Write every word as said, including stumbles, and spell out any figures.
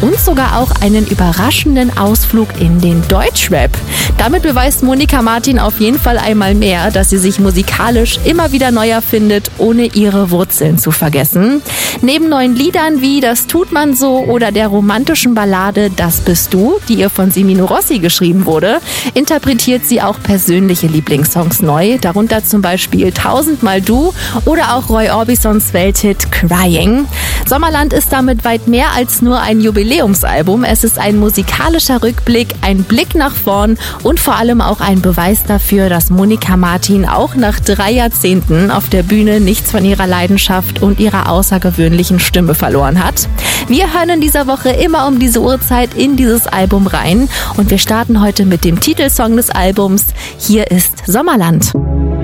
und sogar auch einen überraschenden Ausflug in den Deutschrap. Damit beweist Monika Martin auf jeden Fall einmal mehr, dass sie sich musikalisch immer wieder neu erfindet, ohne ihre Wurzeln zu vergessen. Neben neuen Liedern wie Das tut man so oder der romantischen Ballade Das bist du, die ihr von Semino Rossi geschrieben wurde, interpretiert sie auch persönliche Lieblingssongs neu, darunter zum Beispiel Tausendmal du oder auch Roy Orbisons Welthit Crying. Sommerland ist damit weit mehr als nur ein Jubiläumsalbum. Es ist ein musikalischer Rückblick, ein Blick nach vorn und vor allem auch ein Beweis dafür, dass Monika Martin auch nach drei Jahrzehnten auf der Bühne nichts von ihrer Leidenschaft und ihrer außergewöhnlichen Stimme verloren hat. Wir hören in dieser Woche immer um diese Uhrzeit in dieses Album rein und wir starten heute mit dem Titelsong des Albums. Hier ist Sommerland.